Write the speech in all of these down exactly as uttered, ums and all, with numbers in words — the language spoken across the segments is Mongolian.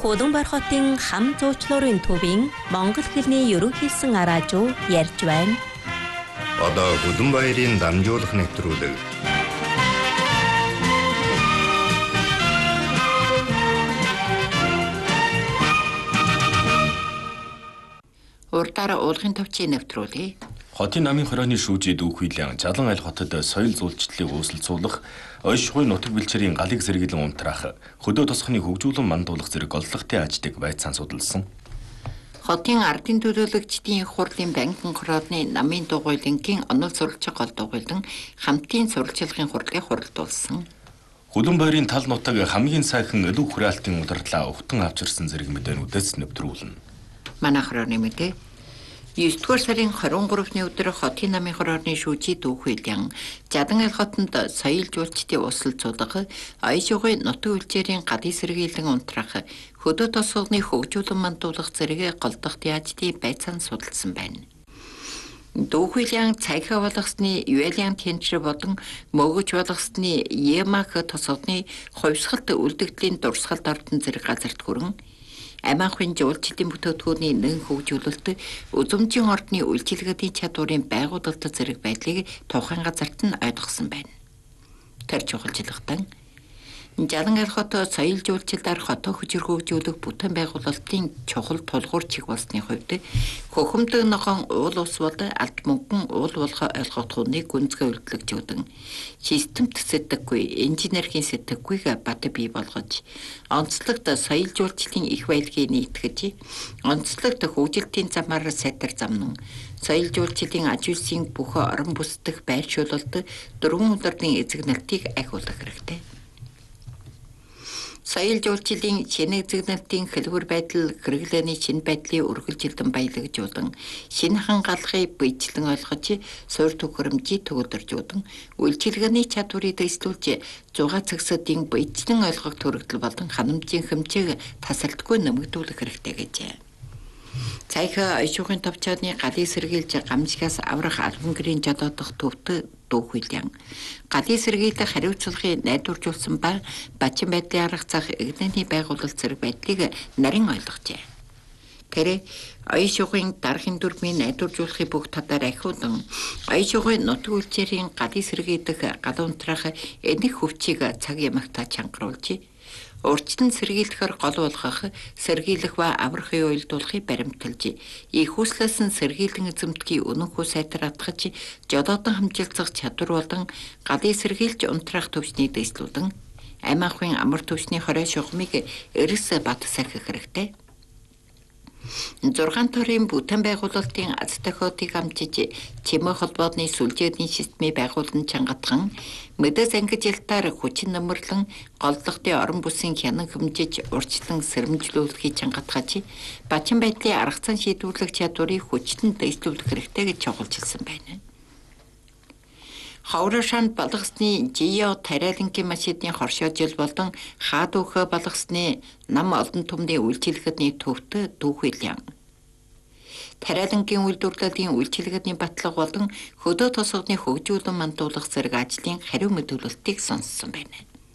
Удамбар хотын хам зуучлалын төвийн монгол хэлний ерөнхийсэн араажуу ярьж байна. Одоо Удамбаярын дамжуулах нэвтрүүлэг. Урдаар уулгын төвчийн нэвтрүүлэг. Хотын намын хорооны шүүжид Дүүхүйлэн Жалан айл хотод соёл зүүлчлэлийг үүсэлцүүлэх, ойшхуй нутаг бэлчээрийн галыг сэргийлэн унтраах, хөдөө тосхны хөгжүүлэн мандуулах зэрэг голлогтой ажлыг байцаан судалсан. Хотын ардын төлөөлөгчдийн их хурлын банкн хорооны намын дугуйлангийн онол сурвалжиг гол дугуйлан хамтын сурвалжлагын хурлыг хуралдуулсан. Удамбаярын тал нутаг хамгийн сайхан элүү хураалтын удирдлаа ухтан авчирсан зэрэг мэдээнүүдээс нэвтрүүлнэ. Манай хорооны мэдээ девятдугаар сарын двадцать третьны өдөр хотын намын хорооны шүүжид Дүүхүйлэн Жалан айл хотод соёл жуулчдын уулзалцуулах, ойшгой нутаг үлчээрийн гадын сэргийлэн унтраах, хөдөө тосгоны хөгжүүлэн мандуулах зэрэг голдох ажлыг байцаан судалсан байна. Дүүхүйлэн цайхаа болгосны Юэлиан тэнцэр болон мөгөж болгосны Емак тосгоны хувьсгалт үлдэгдлийн дурсгалд ордон зэрэг газарт хүрэн Амаахын жуулчдын бүтээтгүүрийн нэн хөгжүүлэлт үзмжийн ордны үйлчилгээний чадварын байгуулалт зэрэг байдлыг тухайн газарт нь ойлгосон байна. Тэр чухалчлагтан Жалан айл хот соёл жуулчлалаар хотоо хөжирхөөгжүүлэх бүтээн байгуулалтын чухал тулгуур чиг болсны хувьд хөхөмдөг ногоон уул ус бол алт мөнгөн уул болгоо ойлгох хүнийг гүнзгий үйлдэлгчүүдэн системт сэтгэхгүй инженерийн сэтгэхүйг бат бий болгож онцлогт соёл жуулчлалын их баялагийг нийтгэж онцлогт хөгжилтийн замаар сайтар замнан соёл жуулчлалын аж үйлсийн бүх орон бүсдэх байршуулалт дөрвөн удирдын эзэгнэлтийг ахиулах хэрэгтэй. Соёл жуулчлалын шинэ эзэгнэлтийн хэлбэр байдал хэрэглээний шинэ байдлыг үргэлжилдэн баялагжуулан шинэ хангалахыг биечлэн ойлгож суурь төхөөрөмжийг төгөлдөржүүлэн үйлчилгээний чадварыг дэвшүүлж зугаа цагсуудын биечлэн ойлгох төрөгдөл болон ханамжийн хэмжээг тасралтгүй нэмэгдүүлэх хэрэгтэй гэжээ. Цайхаа ойшуугын товчооны галыг сэргийлж гамжигаас аврах албан гэрийн жолоодох төвд Дүүхүйлэн галыг сэргийлэх хариуцлагыг найдваржуулсан ба бачин байдлын арга зах эгнээний байгуулалт зэрэг байдлыг нарийн ойлгожээ. Тэр ойшуугын даргын дүрмийн найдваржуулахыг бүх татаар ахиулан ойшуугын нутаг үлчээрийн галыг сэргийлэх гал унтраах энэх хөвчийг цаг ямагтаа чангаруулж урьдчилан сэргийлэхээр гол болгох, сэргийлэх ба аврахын уйлдуулахыг баримталж, их хүслээс нь сэргийлэн эзэмдгийн өнөөхөө сайтар атгаж, жолоодон хамжилцах чадвар болон галыг сэргийлж унтраах төвчнийг дэвшлүүлэн, амаахын амар төвчний хорой шугамыг эрс бат сахих хэрэгтэй. зургаан төрийн бүтээн байгуулалтын аз тохиолдлыг хамжиж чимээ холбооны сүлжээний системийг байгуулан чангатхан мэдээс ангижилтаар хүчин нэмэрлэн голлогын орон бүсийн хянан хэмжиж урьдчилан сэрэмжлүүлэхийг чангатгаж бачин байдлын арга зам шийдвэрлэх чадварыг хүчтэн дэвшлүүлэх хэрэгтэй гэж чухалчилсан байна. Ховрошанд балгасны жио тариалангийн машины хоршоожил болон хаад өөхө балгасны нам олдон түмний үйлчилгээний төвд Дүүхүйлэн. Тариалангийн үйлдвэрлэлийн үйлчилгээний батлага болон хөдөө тосгоны хөгжүүлэн мандуулах зэрэг ажлын хариу мэдүүлэлтийг сонссон байна.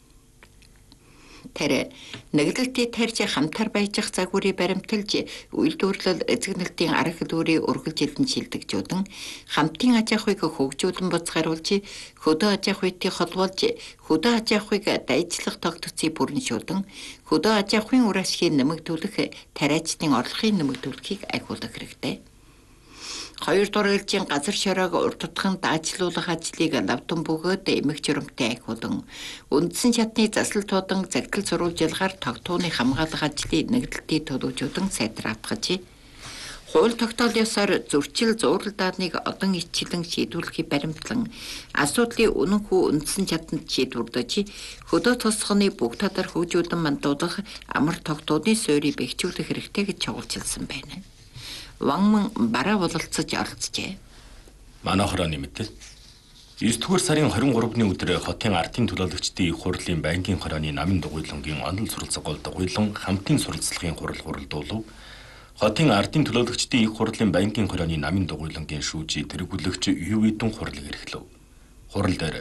Тэр нэглэлтийн тарьж хамтар баяжих загварыг баримталж үйлдвэрлэл эзэгнэлтийн арга хэлбэрийг үргэлжилэн шилдэгжүүлэн хамтын аж ахуйг хөгжүүлэн боцгааруулж хөдөө аж ахуйтай холбоолж хөдөө аж ахуйг дайжлах тогтцыг бүрэншүүлэн хөдөө аж ахуйн үр ашгийг нэмэгдүүлэх тариачдын орлогыг нэмэгдүүлэхийг ахиулах хэрэгтэй. Хоёр дахь ээлжийн газар шороог урд тутхан даажлуулах ажлыг лавдан бөгөөд эмх журамтай ахиулан үндсэн шатны заслал туудан загтал сурвалжилгаар тогтооны хамгаалах ажлыг нэгдэлтийг төлөвлөжүүлэн сайтар авахж хууль тогтоол ёсоор зөрчил зуурал дааныг олон ичилэн шийдвэрлэхийг баримтлан асуудлыг үнэнхүү үндсэн шатанд шийдвэрлэж хөдөө тосгоны бүх татар хөгжүүлэн мандуулах амар тогтоодны суурийг бэхжүүлэх хэрэгтэй гэж чухалчилсан байна. Ванман бараа бололцож оролцжээ. Манай хорооны мэдээ. девятдугаар сарын двадцать третьны өдөр хотын ардын төлөөлөгчдийн их хурлын банкын хорооны намын дугуйлангийн онол суралцах гол дугуйлан хамтын суралцлагын хурал хуралдуулав. Хотын ардын төлөөлөгчдийн их хурлын банкын хорооны намын дугуйлангийн шүүжийг тэргүүлэгч Ювидэн хурлыг эрхлэв. Хурал дээр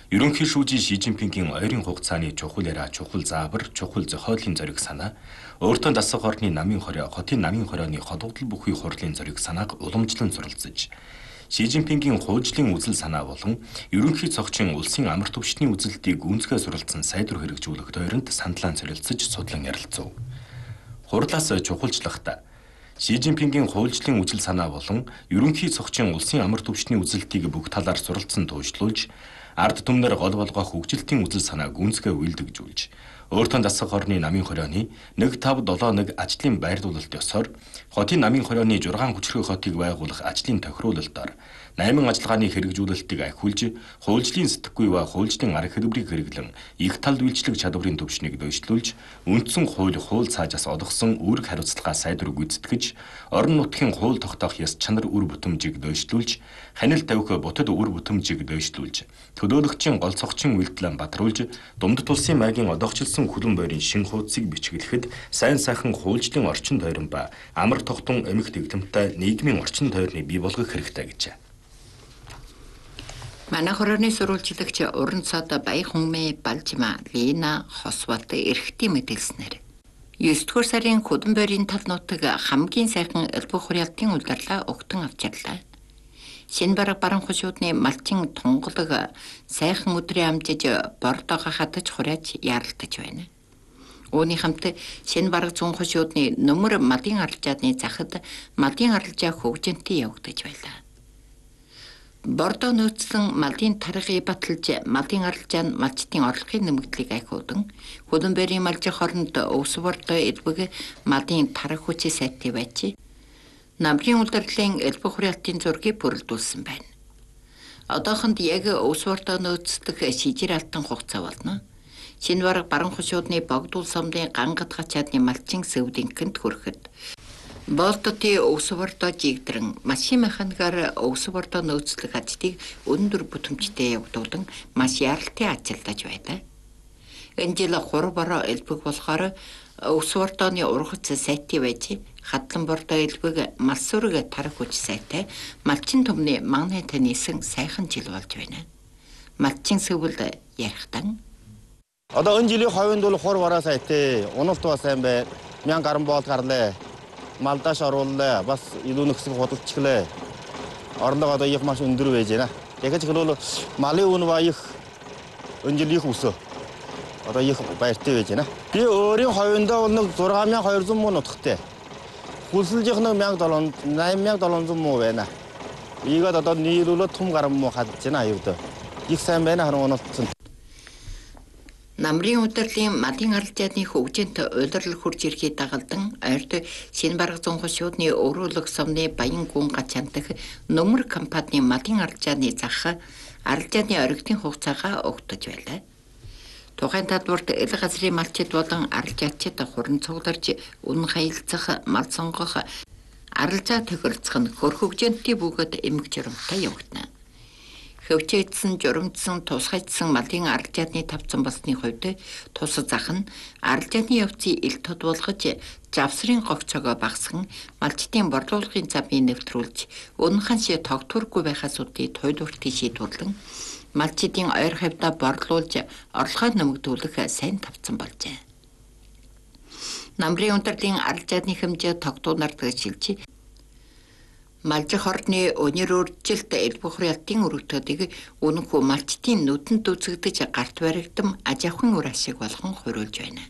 Ерөнхий шүүжийн Ши Жинпингийн ойрын хугацааны чухал яриа, чухал заавар, чухал зохиолын зориг санаа, өөртөө дасах орны намын хорио, хотын намын хорионы холбогдол бүхий хурлын зориг санааг уламжлан суралцж, Ши Жинпингийн хуульчлын үзэл санаа болон ерөнхий цогчийн улсын амар төвчний үзэлтийг гүнзгий суралцсан сайдвар хэрэгжүүлэх тойронд сандлаан солилцож судлан ярилцав. Хурлаас чухалчлахдаа Ши Жинпингийн хуульчлын үзэл санаа болон ерөнхий цогчийн улсын амар төвчний үзэлтийг бүх талаар суралцсан тууштлуулж, ард түмнэр гол болгох хөгжилтийн үзэл санаа гүнзгий үйлдэгжүүлж, өөртөө дасах орны намын хорионы нэг тав долоо нэг ажлын байрлуулалт ёсоор хотын намын хорионы жургаан хүчрэх хотыг байгуулах ажлын тохируулалтаар найман ажиллагааны хэрэгжүүлэлтийг ахиулж, хуульчлийн сэтгэхгүй ба хуульчдын арга хэлбэрийг хэрэглэн их талд үйлчлэг чадварын төвчнийг дэвшлүүлж, үндсэн хууль хууль цаажаас олгосон үүрэг хариуцлагаа сайдвар гүйцэтгэж, орон нутгийн хууль тогтоох ёс чанар үр бүтэмжийг дэвшлүүлж, ханил тавих бутад үр бүтэмжийг дэвшлүүлж, төлөөлөгчийн гол цогчин үйлдэлэн батруулж, Думдат улсын маягийн одоогчлсон хөлөн бойрын шин хуудсыг бичиглэхэд сайн сайхан хуульчлын орчин тойрон ба амар тогтун эмх дэглэмтэй нийгмийн орчин тойрныг бий болгох хэрэгтэй гэжээ. Манай хорооны сурвалжлагч уран цод Баян Хүнмэ Балжма Лина Хосвалт эрхтий мэдээлснээр есдүгээр сарын хөлөн бойрын тал нутаг хамгийн сайхан элбэг хураалтын удирлаа өгтөн авчирлаа. Шинэ бараг баран хушуудны малчин тунгалаг сайхан өдрийн амжиж бордоогоо хатаж хурааж яралтаж байна. Үүний хамт шинэ бараг зүүн хушуудны нөмөр мадын аралжааны захад мадын аралжаа хөгжинтэй явагдаж байлаа. Бордоо нөөцлөн малын тархыг баталж малын аралжаа нь малчтын орлогын нэмэгдлийг ахиудан хөлөн бойрын малжийн хооронд өвс бордоо элбэг малын тарх хүчээ сайттай байж намрын удирлын элбэг хураалтын зургийг бүрэлдүүлсэн байна. Одоохонд яг өвс бордоо нөөцлөх шижир алтан хугацаа болно. Шинэ бараг баран хушуудны богдуул сомдын гангад гачаадны малчин сэвдинхэнд хүрэхэд Болтоти өвс бордоо жигдрэн машин механикаар өвс бордоо нөөцлөх ажлыг өндөр бүтэмжтэй явагдуулан маш яралтай ажилдаж байлаа. Энэ жил хур бороо элбэг болохоор өвс бордооны ургац сайтай байж хадлан бордоо элбэг мал сүрэг тарах хүч сайтай малчин төмний магнит нисэн сайхан жил болж байна. Малчин сэвэлд ярихтан Одоо энэ жилийн ховынд бол хур бороо сайтай уналт ба сайн бай мянган гаруй болт гарлаа. Малдаш орууллаа бас илүү нөхцөл худалдчихлаа. Орлого одоо их маш өндөр байж байна. Тэгэж хэлвэл малын үн ба их энэ жил их өсөө. Одоо их баяртай байж байна. Би өөрийн ховиндоо бол нэг зургаан мянган хоёр зуун муу нутагтай. Хүлсэлжих нэг мянган долоон зуун муу байна. Ийгээд одоо нийлүүлээд том гарам муу хадж байна аюултай. Их сайн байна харин уналцсан. Намрын удирлын малын аралжааны хөгжинт уйлрал хурж ирэхийг дагалдан ойрт шинэ бараг зүүн хушуудны өрөөлөх сомны Баян гүн гачаан дэх нөмөр компани малын аралжааны зах аралжааны оригдын хугацаагаа өгдөж байлаа. Тухайн талбарт ил газрын малчид болон аралжаачид хуран цугларч үн хаялцах, мал сонгох, аралжаа тохиролцох нь хөр хөгжинтийн бүгд эмэг журамтай явагдана. Хөвчөөдсөн, журамдсан, тусгайдсан малын аралжааны тавцан болсны хувьд тус зах нь аралжааны явцыг ил тод болгож завсрын говцоогоо багасган малчтын борлуулгын замыг нэвтрүүлж өнөн ханши тогтворгүй байхаасуудыг туйлууртыг шийдвэрлэн малчдын ойр хавьда борлуулж орлогоо нэмэгдүүлэх сайн тавцан болжээ. Намрын удирлын аралжааны хэмжээ тогтуунаар төгсөлж малжих орны өнөр үржилт элбэг хураалтын өргөтөдийг үнэнхүү малчтын нүдэнд үзэгдэж гарт баригдам аж ахуйн үр ашиг болгон хуриулж байна.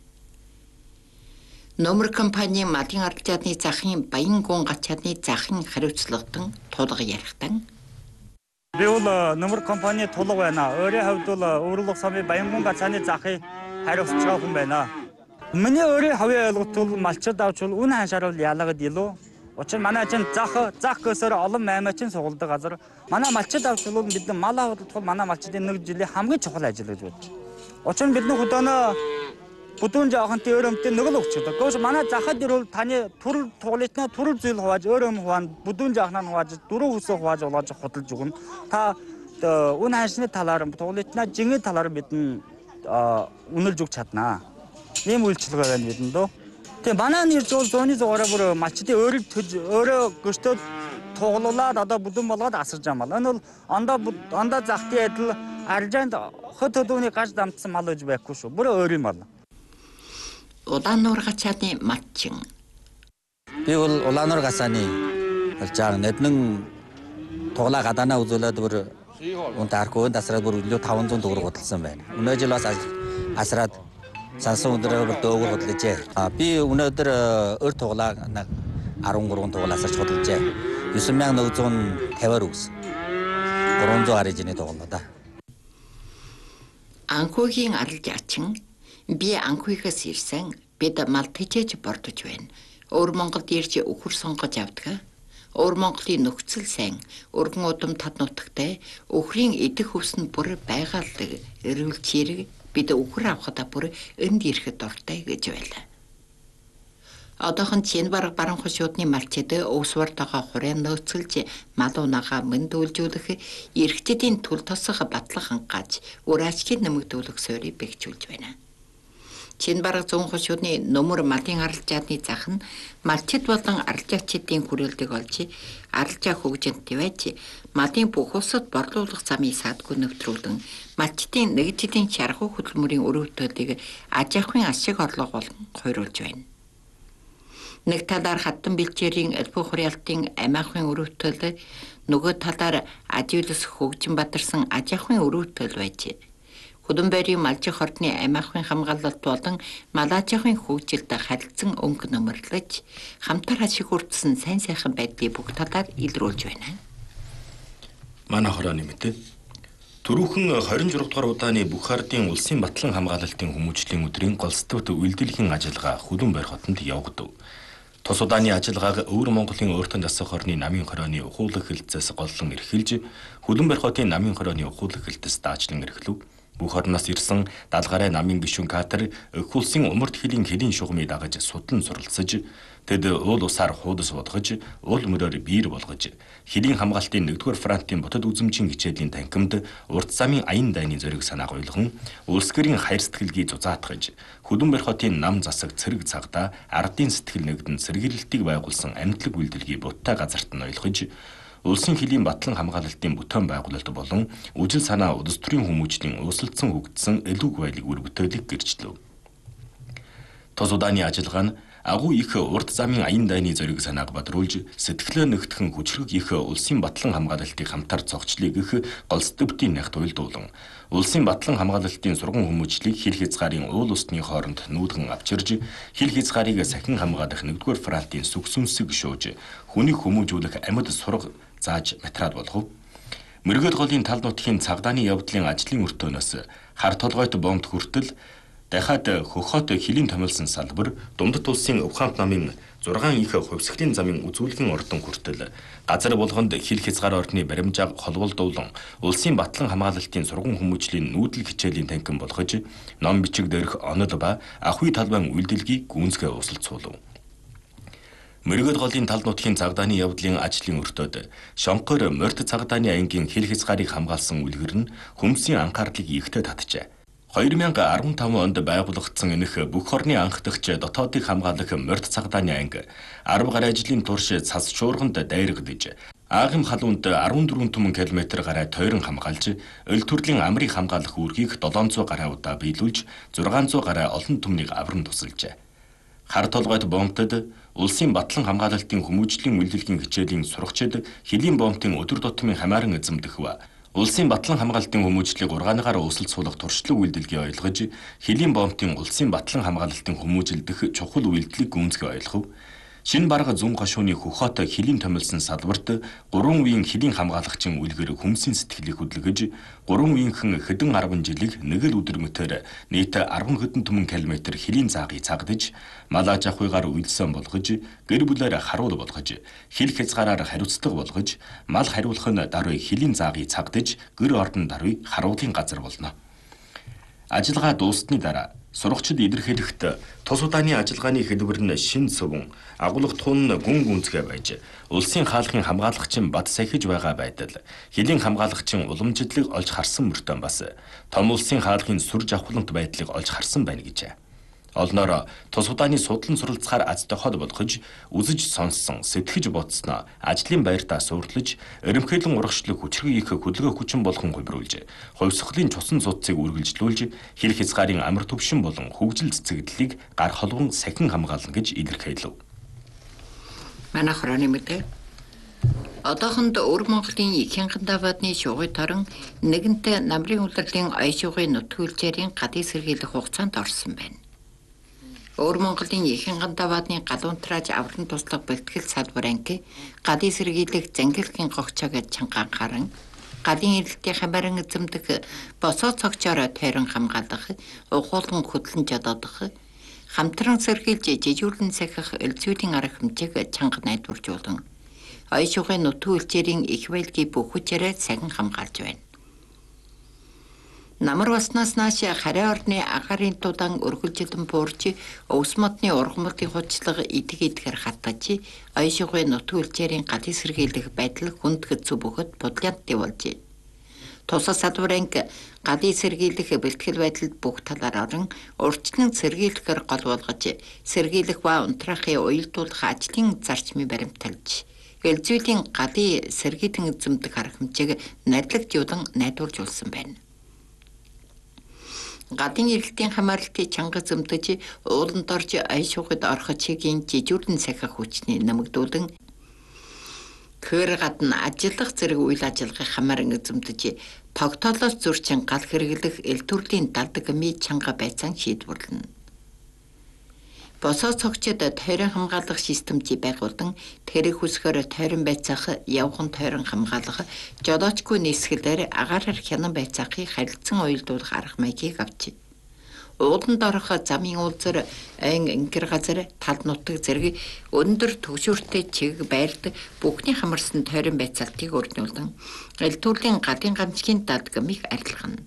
Нөмөр компани малын аралжааны захын Баян гүн гачаадны захын хариуцлагадан тулга ярихтан Би бол нөмөр компани тулга байна. Өөрийн хувьд бол өөрлөх сумын Баян гүн гачаадны захыг хариуцж байгаа хүн байна. Миний өөрийн хувийн ойлголт бол малчид авчвал үн ханшааруул яалагд илүү Учир манай чинь зах зах гэсээр олон маймаачин сугалдаг газар. Манай малчид авчвал бид мал авалдвал манай малчидын нэг жилийн хамгийн чухал ажил гэж бодож. Учир нь бидний хөдөөнөө бүдүүн жаахантай өөрөмтэй нэг л өгчдөг. Гэхдээ манай захад ирвэл таны төрөл тугалитнаа төрөл зүйл хувааж өөрөм хуваан бүдүүн жаахнаа хувааж дөрөв хүсээ хувааж олоож худалж өгнө. Та үн ханшны талаар тугалитнаа жингийн талаар бидэн үнэлж өгч чаднаа. Ийм үйлчлэг байна бидэнд дөө. Тэгээ манай нэр зүүн зүүнний зугаараа бүр малчдын өөрөө өөрөө гөртөө туглуулад одоо бүдүүн болгоод асарж байгаа мал. Энэ бол ондоо ондоо захтын адил аржаанд хот хөдөөний гаж дамжсан мал гэж байхгүй шүү. Бүр өөр юм байна. Улааннуур гачааны матчин. Би бол Улааннуур гасааны болж байгаа нэднэн тоглоо гадаанаа үзүүлээд бүр унтаа аркуун дасраад бүр илүү таван зуун төгрөг худалсан байна. Өнөө жил бас асраад сансан өдрөө бүр дөөгөр худалжээ. Би өнөөдөр өр тоглоо арван гурван тоглоосоо худалжээ. девять мянга нэгэн зуун тавиар өгсөн. гурван зуун гаражны тоглоо да. Анхуугийн арал жаачин би анхуйгаас ирсэн бид мал тэжээж бордож байна. Өвөр Монголд ирж өхөр сонгож авдаг. Өвөр Монголын нөхцөл сайн, өргөн удам тад нутагтай, өхрийн идэх хөвсөнд бүр байгаалдаг, эрүүл чирэг бид өхөр авахда бүр энд ирэхэд дуртай гэж байлаа. Одоохон чинь бараг баран хошуудны малчид өвсвартагаа хурын нөөцөлж малуунагаа мэндүүлжүүлэх эрэгчдийн тул тосох батлах хангааж ураачгийн нэмэгдүүлэх суурийг бэхжүүлж байна. Чинь бараг зүүн хошуудны нөмөр малын аралжааны зах нь малчид болон аралжаачдын хүрээлдэг олж аралжаа хөгжинд твэж малын бүх усад борлуулах замыг саадгүй нэвтрүүлэн малчдын нэгжлийн шархуу хөдөлмөрийн өрөвдөлтийг аж ахуйн ашиг орлого болон хойруулж байна. Нэг талаар хаттан бэлчээрийн элбэг хураалтын амиахын өрөвдөл, нөгөө талаар ажиулс хөгжин бадарсан аж ахуйн өрөвдөл байж. Хөдөнбөрийн малжих ордны амиахын хамгаалалт болон малаажихын хөгжилд харилцан өнгө нөмөрлөж, хамтар ашиг хүртсэн сайн сайхан байдлыг бүх талаар илрүүлж байна. Манай хорооны мэдээ. Түрүүхэн двадцать шесть дугаар удааны Бухардын улсын батлан хамгаалалтын хүмүүжлийн өдрийн голцдогт үйлдвэрлэлийн ажиллагаа Хүлэнбайр хотод явагдав. Тус удааны ажиллагааг Өвөр Монголын өөртөө засах орны намын хорооны ухуулах хэлтсээс голлон эрхэлж, Хүлэнбайр хотын намын хорооны ухуулах хэлтс даачлан эрхлэв. Бүх орноос ирсэн даалгараа намын гишүүн Катар өх улсын умард хилийн хэлийн шугамыг дагаж судлан суралцаж, тэд уул усаар хуудас бодгож, уул мөрөөр биер болгож, хэлийн хамгаалтын нэгдүгээр фронтын ботод үзэмжийн хичээлийн танхимд урт замын аян дайны зориг санааг ойлгон, улс гэрийн хайр сэтгэлгийг зузаатгаж, Хүлэнбайр хотын нам засаг цэрэг цагдаа ардын сэтгэл нэгдэн сэргийлэлтийг байгуулсан амьдлаг үйлдэлгийг будтай газарт нь ойлгож, улсын хилийн батлан хамгаалалтын бүтээн байгуулалт болон үжил санаа улс төрийн хүмүүжлийн өсөлтсөн хөгжсөн элүүг байлыг үр бүтээлийг гэрчлэв. Тус удааны ажиллагаа нь агуу их урт замын аян дайны зориг санааг бадруулж, сэтгэлээ нэгтгэн хүчрэг их улсын батлан хамгаалалтыг хамтар цогцлыг их голцдөвтийн нягт уйлдуулан, улсын батлан хамгаалалтын сурган хүмүүжлийг хил хязгаарын уул усны хооронд нүүдгэн авчирж, хил хязгаарыг сахин хамгаалах нэгдүгээр фронтын сүгсүнсэг шууж, хүнийг хүмүүжүүлэх амьд сурга зааж материал болгов. Мөргөд голын тал нутгийн цагдааны явдлын ажлын өртөөнөөс хар толгойд бомбд хүртэл дахиад хөхөт хилийн томилсон салбар Дундад улсын Ухаант намын зургаан их хувьсгалын замын үзүүлгийн ордон хүртэл газар болгонд хил хязгаар ордны баримжааг холболдуулан улсын батлан хамгаалалтын сурган хүмүүжлийн нүүдэл хичээлийн танхим болгож, ном бичиг дээрх онол ба ахуй талбайн үйлдэлгийг гүнзгий усалцуулав. Мөргөд голын тал нутгийн цагдааны явдлын ажлын өртөөд Шонхор морьт цагдааны ангийн хил хязгаарыг хамгаалсан үлгэр нь хүмүүсийн анхаарлыг ихтэй татжээ. две тысячи десятый онд байгуулагдсан энэх бүх орны анх дахь дотоодыг хамгаалах морьт цагдааны анги арав гаруй ажлын турш цас шуурганд дайрагдж, Аагим халуунд арван дөрвөн түмэн километр гарай тойрон хамгаалж, өл төрлийн амрыг хамгаалах үүргийг долоон зуун гаруй удаа биелүүлж, зургаан зуун гаруй олон түмнийг авран тусалжээ. Хар толгойд бомбтод улсын батлан хамгаалалтын хүмүүжлийн үйлдвэрлэлийн хичээлийн сурагчид хэлийн бомбтын өдөр тутмын хамааран эзэмдэх ба улсын батлан хамгаалалтын хүмүүжлийг ургааныгаар өсөлцүүлэх туршлага үйлдэлгийг ойлгож, хэлийн бомбтын улсын батлан хамгаалалтын хүмүүжилдэх чухал үйлдэлийг гүнзгий ойлгов. Шинэ барга зүүн гашууны хөхөт хэлийн томилсон салбарт гурван үеийн хэлийн хамгаалагчийн үлгэр хүмүүсийн сэтгэлийг хөдөлгөж, гурван үеийнхэн хэдэн арван жилиг нэг л өдрөмтөр нийт арван хэдэн түмэн километр хэлийн заагыг цагдаж, мал аж ахуйгаар үйлсэн болгож, гэр бүлээр харуул болгож, хил хязгаараар хариуцлага болгож, мал хариулах нь даруй хэлийн заагыг цагдаж, гэр ордон даруй харуулын газар болно. Ажиллагаа дуусны дараа сурагчид илэрхийлэхэд тус удааны ажиллагааны хэлбэр нь шин сүвэн, агуулга тун гүн гүнзгий байж, улсын хаалхын хамгаалагчин бат сахиж байгаа байдал, хэлийн хамгаалагчин уламжлалыг олж харсан мөртөө бас том улсын хаалхын сүр жавхлант байдлыг олж харсан байна гэж. Олноор тус удааны судлан суралцахаар азтай хол болгож, үзэж сонссон, сэтгэж бодсноо ажлын байртаа суурдлаж, эрэмхээлэн урагшлаг хүчрэг их хөдөлгөөн хүчин болгон хувирүүлж, хувьсгалын цусан цуцыг үргэлжлүүлж, хэр хязгаарын амар төвшин болон хөгжил цэцэгдлийг гар холгон сахин хамгаална гэж илэрхийлв. Манай хорооны мэдээ. Одоохонд Өвөр Монголын Ихэнх даваадны шугуй торон нэгэнтээ намрын улирлын оён шугуйн нутгуулчээрийн гадын сэргийлэх хугацаанд орсон байна. Өвөр Монголын Ихэнх даваадны галуунтрааж аврын туслах бэлтгэл салбар анги гадын сэргийлэх зангилхийн гогчоо гэж чангаан харан гадын ирэлтийн хамааран эзэмдэх босоо цогцоороо тойрон хамгаалах ухуулган хөдлөн жодоодох хамтран сэргийлж жижүүрэн сахих элзүүдийн арга хэмжээг чанга найдваржуулан оён шугуйн нутгийн үлчээрийн их байлгийн бүх хүчээрээ сахин хамгаалж байна. Намар баснаас нааш харай орны агарын тудаан өргөлжилэн буурж өвс модны ургамлын хучлага идэг идгэр хатгаж оён шугуйн нутгийн үлчээрийн гадын сэргийлэх байдал хүндгэц бөгөөд бодлонд явуулжээ. Тусас садварынг гадын сэргийлэх бэлтгэл байдалд бүх талаар орон урьдчилан сэргийлэхээр гол болгож сэргийлэх ба унтраахын уялдуулах ажлын зарчмыг баримталж элзүүдийн гадын сэргийтэн эзэмдэх арга хэмжээг найдлагжуулан найдваржуулсан байна. Гадын ирэлтийн хамааралтыг чанга эзэмдэж ууланд орж оён шугуйд орох чигийн жижүүрэн сахих хүчний нэмэгдүүлэн хөр гадна ажиллах зэрэг үйл ажиллагааг хамааран эзэмдэж тогтоолоос зөрчин гал хэрэглэх эл төрлийн далдаг ми чанга байцаан шийдвэрлэнэ. Босоо цогцод тойрон хамгаалах системжийг байгуулан тэрэг хүсгээр тойрон байцаах, явхан тойрон хамгаалах, жолоочгүй нийсгэлээр агаараар хянан байцаахыг харилцан уялдуулах арга маягийг авчээ. Ууланд орох замын уулзар айн ингэр газар тал нутаг зэрэг өндөр төгшөөртэй чиг байрд бүхний хамарсан тойрон байцаалтыг өрнүүлэн эл төрлийн гадын гамчгийн дадгамыг арилгана.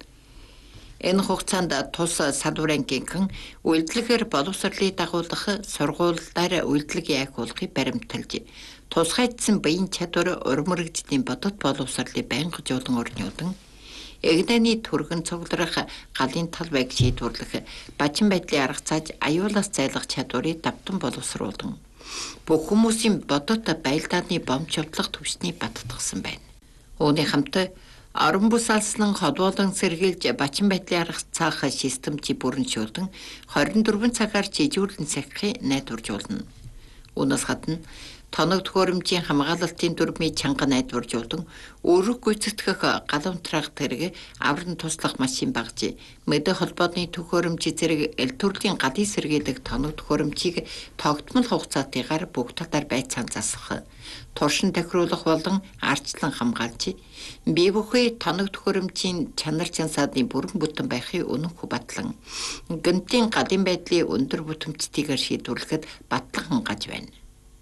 Энэ хугацаанд тус садварынгийн үйлдэлээр боловсролыг дагуулах сургуулиудаар үйлдэлийг яахуулахыг баримталж тусгайдсан биеийн чадвар урмөрөгжлийн бодит боловсролыг байнгажуулан өрнүүлэн эгдэний түргэн цугларах галын талбайг шийдвэрлэх бачин байдлын арга цааж аюулаас зайлах чадварыг давтан боловсруулан бүх хүмүүсийн бодит байлдааны бомчовдлох түвшний баттгсан байна. Үүний хамт орон бүс алслан холбоолон сэргийлж бачин байдлын арга цаах системжийг бүрэншүүлэн хорин дөрвөн цагаар жижүүрлэн сахихыг найдваржуулна. Үүнээс гадна тоног төхөөрөмжийн хамгаалалтын дүрмийг чанга найдваржуулан өрөг гүйцэтгэх галуунтраах тэрэг аврын туслах машин багж мэдээ холбооны төхөөрөмж зэрэг эл төрлийн гадын сэргийлэх тоног төхөөрөмжийг тогтмол хугацаатайгаар бүх талаар байцаан засах туршин тохируулах болон арчлан хамгаалж бие бүхий тоног төхөөрөмжийн чанар чансаадын бүрэн бүтэн байхыг үнэнх батлан гэмтийн гадын байдлын өндөр бүтэмжтэйгээр шийдвэрлэхэд батлан хангаж байна.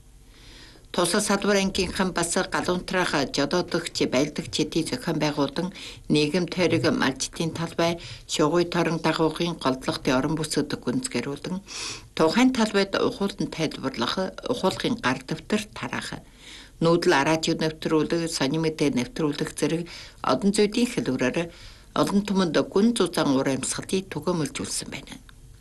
Тусас садварынгийн бас галуунтраах жодоодогч байлдагч хэдий зохион байгуулан нийгэм тойрог малжтын талбай шугуй торон дагуугын голдлогын орон бүсэд гүнзгэрүүлэн тухайн талбайд ухуулан тайлбарлах ухуулгын гар дэвтэр тараах нүүдэл араажид нэвтрүүлэг сонин мэдээ нэвтрүүлэх зэрэг одон зүйдийн хэлбэрээр олон түмэнд гүн зузаан уур амьсгалыг түгээмэлжүүлсэн байна.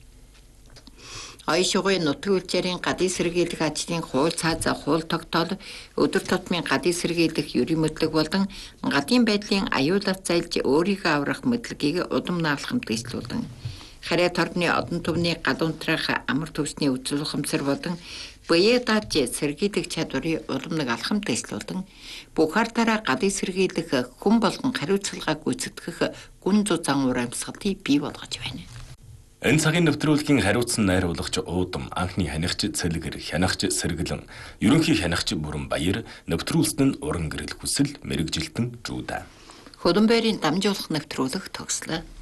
Оён шугуйн нутгийн үлчээрийн гадын сэргийлэх ажлын хууль цаазаа хууль тогтоол өдөр тутмын гадын сэргийлэх ерийн мэдлэг болон гадын байдлын аюулаас зайлж өөрийгөө аврах мэдлэгийг удам наалах хэмтгэлжүүлэн харьяат орны одон түвний галуунтраах амар төвсний үзэл ухамсар болон бие дааж сэргийлэх чадварыг уламнаг алхам дэслүүлэн бүхартаараа гадын сэргийлэх хүн болгон хариуцлагаа гүйцэтгэх гүн зузаан уур амьсгалыг бий болгож байна. Энэ цагийн нэвтрүүлгийн хариуцсан найруулагч уудам анхны хянагч цэлгэр хянагч сэргэлэн ерөнхий хянагч бүрэн баяр нэвтрүүлсэн нь уран гэрэл хүсэл мэрэгжилтэн жуудаа Хөдөнбөрийн дамжуулах нэвтрүүлэг төгслөө.